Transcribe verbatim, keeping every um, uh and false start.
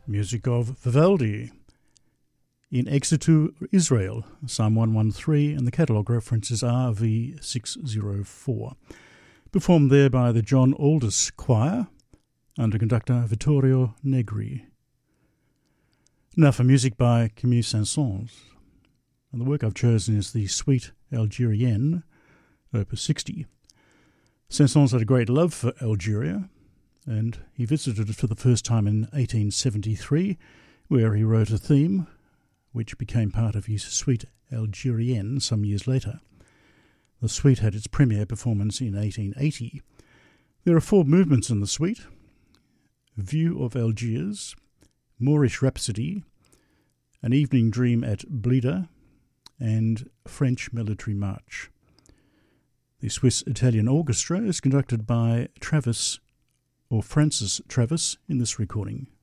Music of Vivaldi. In Exitu, Israel, Psalm one thirteen, and the catalogue reference is R V six oh four. Performed there by the John Aldous Choir, under conductor Vittorio Negri. Now for music by Camille Saint-Saëns. And the work I've chosen is the Suite Algérienne, Opus sixty. Saint-Saëns had a great love for Algeria, and he visited it for the first time in eighteen seventy-three, where he wrote a theme which became part of his Suite Algérienne some years later. The suite had its premiere performance in eighteen eighty. There are four movements in the suite: View of Algiers, Moorish Rhapsody, An Evening Dream at Blida, and French Military March. The Swiss-Italian Orchestra is conducted by Travis, or Francis Travis, in this recording.